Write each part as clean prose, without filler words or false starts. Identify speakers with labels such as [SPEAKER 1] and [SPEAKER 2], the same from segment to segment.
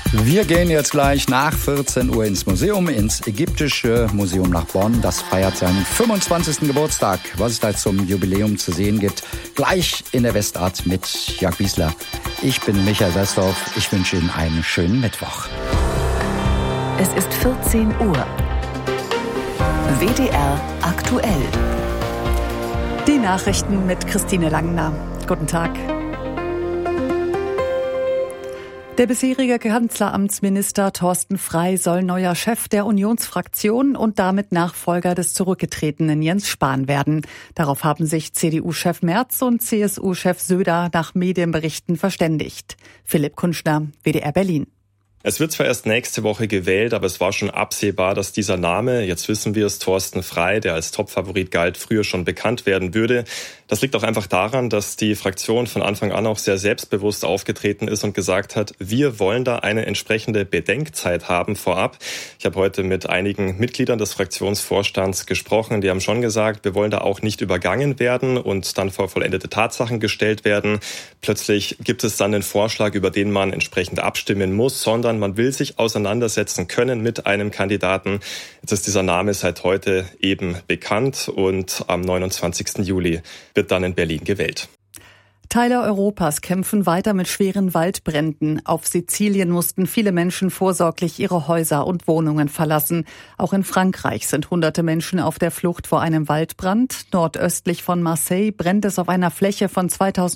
[SPEAKER 1] Wir gehen jetzt gleich nach 14 Uhr ins Museum, ins Ägyptische Museum nach Bonn. Das feiert seinen 25. Geburtstag. Was es da zum Jubiläum zu sehen gibt, gleich in der Westart mit Jörg Wiesler. Ich bin Michael Westhoff. Ich wünsche Ihnen einen schönen Mittwoch.
[SPEAKER 2] Es ist 14 Uhr. WDR aktuell.
[SPEAKER 3] Die Nachrichten mit Christine Langner. Guten Tag. Der bisherige Kanzleramtsminister Thorsten Frey soll neuer Chef der Unionsfraktion und damit Nachfolger des zurückgetretenen Jens Spahn werden. Darauf haben sich CDU-Chef Merz und CSU-Chef Söder nach Medienberichten verständigt. Philipp Kunschner, WDR Berlin.
[SPEAKER 4] Es wird zwar erst nächste Woche gewählt, aber es war schon absehbar, dass dieser Name, jetzt wissen wir es, Thorsten Frey, der als Topfavorit galt, früher schon bekannt werden würde. Das liegt auch einfach daran, dass die Fraktion von Anfang an auch sehr selbstbewusst aufgetreten ist und gesagt hat, wir wollen da eine entsprechende Bedenkzeit haben vorab. Ich habe heute mit einigen Mitgliedern des Fraktionsvorstands gesprochen, die haben schon gesagt, wir wollen da auch nicht übergangen werden und dann vor vollendete Tatsachen gestellt werden. Plötzlich gibt es dann einen Vorschlag, über den man entsprechend abstimmen muss, sondern man will sich auseinandersetzen können mit einem Kandidaten. Jetzt ist dieser Name seit heute eben bekannt und am 29. Juli wird dann in Berlin gewählt.
[SPEAKER 3] Teile Europas kämpfen weiter mit schweren Waldbränden. Auf Sizilien mussten viele Menschen vorsorglich ihre Häuser und Wohnungen verlassen. Auch in Frankreich sind hunderte Menschen auf der Flucht vor einem Waldbrand. Nordöstlich von Marseille brennt es auf einer Fläche von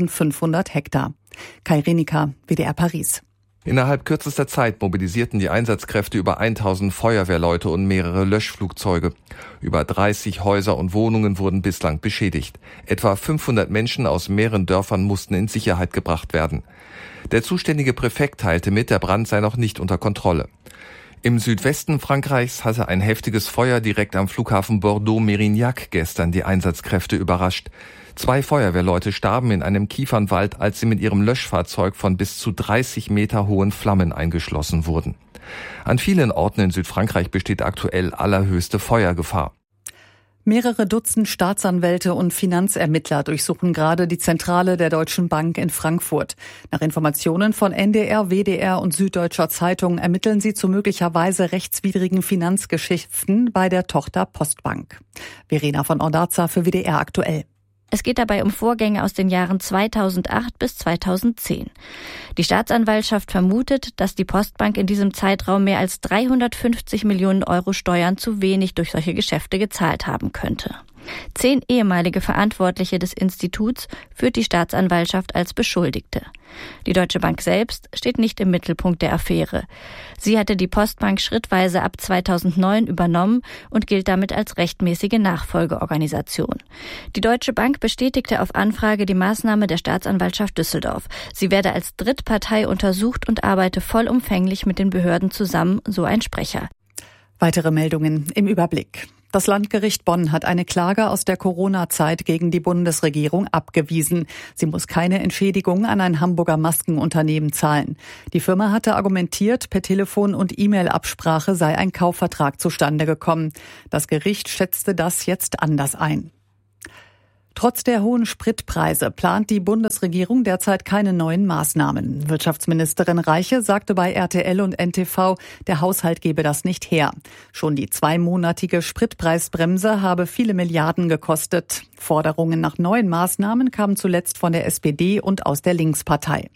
[SPEAKER 3] 2500 Hektar. Kai Renika, WDR Paris.
[SPEAKER 5] Innerhalb kürzester Zeit mobilisierten die Einsatzkräfte über 1000 Feuerwehrleute und mehrere Löschflugzeuge. Über 30 Häuser und Wohnungen wurden bislang beschädigt. Etwa 500 Menschen aus mehreren Dörfern mussten in Sicherheit gebracht werden. Der zuständige Präfekt teilte mit, der Brand sei noch nicht unter Kontrolle. Im Südwesten Frankreichs hatte ein heftiges Feuer direkt am Flughafen Bordeaux-Mérignac gestern die Einsatzkräfte überrascht. 2 Feuerwehrleute starben in einem Kiefernwald, als sie mit ihrem Löschfahrzeug von bis zu 30 Meter hohen Flammen eingeschlossen wurden. An vielen Orten in Südfrankreich besteht aktuell allerhöchste Feuergefahr.
[SPEAKER 3] Mehrere Dutzend Staatsanwälte und Finanzermittler durchsuchen gerade die Zentrale der Deutschen Bank in Frankfurt. Nach Informationen von NDR, WDR und Süddeutscher Zeitung ermitteln sie zu möglicherweise rechtswidrigen Finanzgeschäften bei der Tochter Postbank. Verena von Ordaza für WDR aktuell.
[SPEAKER 6] Es geht dabei um Vorgänge aus den Jahren 2008 bis 2010. Die Staatsanwaltschaft vermutet, dass die Postbank in diesem Zeitraum mehr als 350 Millionen Euro Steuern zu wenig durch solche Geschäfte gezahlt haben könnte. 10 ehemalige Verantwortliche des Instituts führt die Staatsanwaltschaft als Beschuldigte. Die Deutsche Bank selbst steht nicht im Mittelpunkt der Affäre. Sie hatte die Postbank schrittweise ab 2009 übernommen und gilt damit als rechtmäßige Nachfolgeorganisation. Die Deutsche Bank bestätigte auf Anfrage die Maßnahme der Staatsanwaltschaft Düsseldorf. Sie werde als Drittpartei untersucht und arbeite vollumfänglich mit den Behörden zusammen, so ein Sprecher.
[SPEAKER 3] Weitere Meldungen im Überblick. Das Landgericht Bonn hat eine Klage aus der Corona-Zeit gegen die Bundesregierung abgewiesen. Sie muss keine Entschädigung an ein Hamburger Maskenunternehmen zahlen. Die Firma hatte argumentiert, per Telefon- und E-Mail-Absprache sei ein Kaufvertrag zustande gekommen. Das Gericht schätzte das jetzt anders ein. Trotz der hohen Spritpreise plant die Bundesregierung derzeit keine neuen Maßnahmen. Wirtschaftsministerin Reiche sagte bei RTL und NTV, der Haushalt gebe das nicht her. Schon die 2-monatige Spritpreisbremse habe viele Milliarden gekostet. Forderungen nach neuen Maßnahmen kamen zuletzt von der SPD und aus der Linkspartei.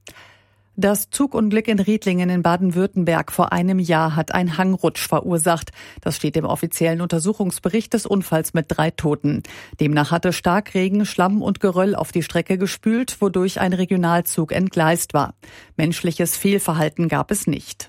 [SPEAKER 3] Das Zugunglück in Riedlingen in Baden-Württemberg vor einem Jahr hat einen Hangrutsch verursacht. Das steht im offiziellen Untersuchungsbericht des Unfalls mit 3 Toten. Demnach hatte Starkregen Schlamm und Geröll auf die Strecke gespült, wodurch ein Regionalzug entgleist war. Menschliches Fehlverhalten gab es nicht.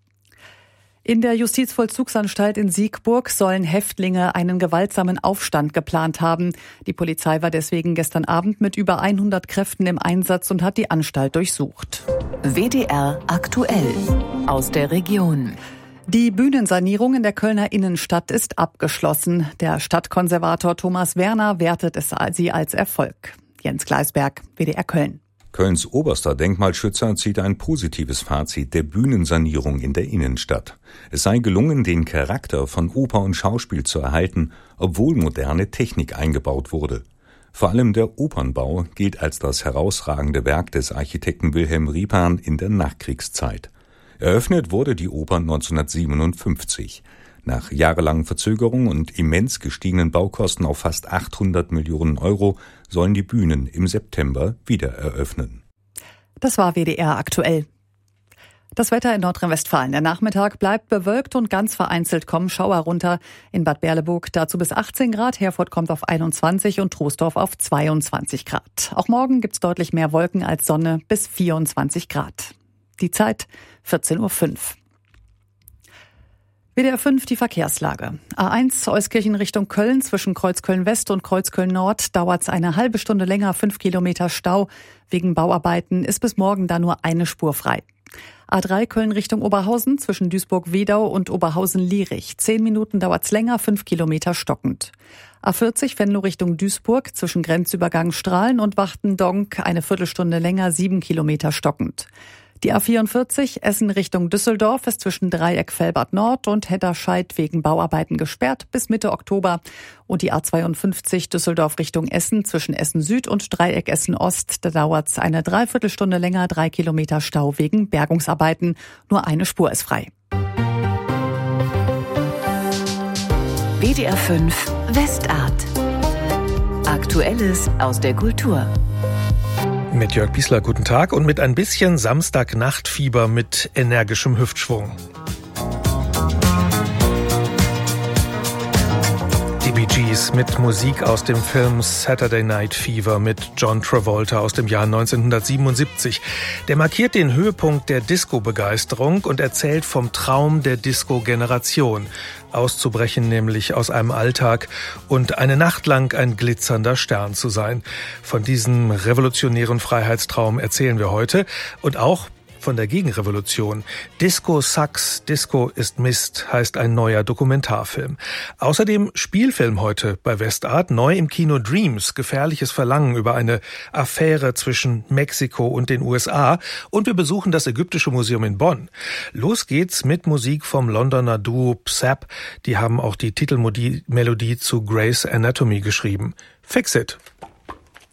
[SPEAKER 3] In der Justizvollzugsanstalt in Siegburg sollen Häftlinge einen gewaltsamen Aufstand geplant haben. Die Polizei war deswegen gestern Abend mit über 100 Kräften im Einsatz und hat die Anstalt durchsucht.
[SPEAKER 2] WDR aktuell aus der Region.
[SPEAKER 3] Die Bühnensanierung in der Kölner Innenstadt ist abgeschlossen. Der Stadtkonservator Thomas Werner wertet sie als Erfolg. Jens Gleisberg, WDR Köln.
[SPEAKER 7] Kölns oberster Denkmalschützer zieht ein positives Fazit der Bühnensanierung in der Innenstadt. Es sei gelungen, den Charakter von Oper und Schauspiel zu erhalten, obwohl moderne Technik eingebaut wurde. Vor allem der Opernbau gilt als das herausragende Werk des Architekten Wilhelm Riepan in der Nachkriegszeit. Eröffnet wurde die Oper 1957. Nach jahrelangen Verzögerungen und immens gestiegenen Baukosten auf fast 800 Millionen Euro sollen die Bühnen im September wieder eröffnen.
[SPEAKER 3] Das war WDR aktuell. Das Wetter in Nordrhein-Westfalen. Der Nachmittag bleibt bewölkt und ganz vereinzelt kommen Schauer runter. In Bad Berleburg dazu bis 18 Grad, Herford kommt auf 21 und Troisdorf auf 22 Grad. Auch morgen gibt's deutlich mehr Wolken als Sonne bis 24 Grad. Die Zeit 14.05 Uhr. WDR 5, die Verkehrslage. A1 Euskirchen Richtung Köln zwischen Kreuzköln-West und Kreuzköln-Nord dauert's eine halbe Stunde länger, 5 Kilometer Stau. Wegen Bauarbeiten ist bis morgen da nur eine Spur frei. A3 Köln Richtung Oberhausen zwischen Duisburg-Wedau und Oberhausen-Lierich. 10 Minuten dauert's länger, 5 Kilometer stockend. A40 Venlo Richtung Duisburg zwischen Grenzübergang Strahlen und Wachtendonk eine Viertelstunde länger, 7 Kilometer stockend. Die A44 Essen Richtung Düsseldorf ist zwischen Dreieck Velbert Nord und Hedderscheid wegen Bauarbeiten gesperrt bis Mitte Oktober. Und die A52 Düsseldorf Richtung Essen zwischen Essen Süd und Dreieck Essen Ost, da dauert's eine Dreiviertelstunde länger, 3 Kilometer Stau wegen Bergungsarbeiten. Nur eine Spur ist frei.
[SPEAKER 2] WDR 5 Westart. Aktuelles aus der Kultur.
[SPEAKER 8] Mit Jörg Biesler, guten Tag, und mit ein bisschen Samstagnachtfieber mit energischem Hüftschwung. Die Bee Gees mit Musik aus dem Film Saturday Night Fever mit John Travolta aus dem Jahr 1977. Der markiert den Höhepunkt der Disco-Begeisterung und erzählt vom Traum der Disco-Generation. Auszubrechen, nämlich aus einem Alltag und eine Nacht lang ein glitzernder Stern zu sein. Von diesem revolutionären Freiheitstraum erzählen wir heute und auch von der Gegenrevolution. Disco sucks, Disco ist Mist, heißt ein neuer Dokumentarfilm. Außerdem Spielfilm heute bei Westart, neu im Kino Dreams, gefährliches Verlangen über eine Affäre zwischen Mexiko und den USA. Und wir besuchen das Ägyptische Museum in Bonn. Los geht's mit Musik vom Londoner Duo Psap. Die haben auch die Titelmelodie zu Grey's Anatomy geschrieben. Fix It!